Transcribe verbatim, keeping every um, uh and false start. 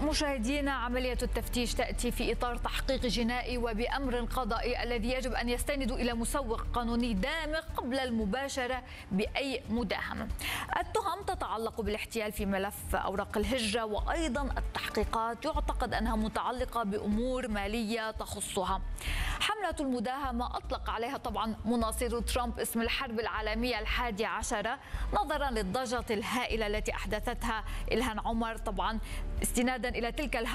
مشاهدينا، عملية التفتيش تأتي في إطار تحقيق جنائي وبأمر قضائي الذي يجب أن يستند إلى مسوق قانوني دامغ قبل المباشرة بأي مداهمة. التهم تتعلق بالاحتيال في ملف أوراق الهجرة، وأيضا التحقيقات يعتقد أنها متعلقة بأمور مالية تخصها. حملة المداهمة أطلق عليها طبعا مناصر ترامب اسم الحرب العالمية الحادية عشرة نظرا للضجة الهائلة التي أحدثتها إلهام عمر، طبعا استنادا إلى تلك